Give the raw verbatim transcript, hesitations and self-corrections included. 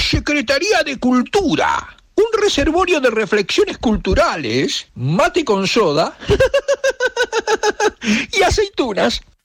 Secretaría de Cultura. Un reservorio de reflexiones culturales, mate con soda y aceitunas.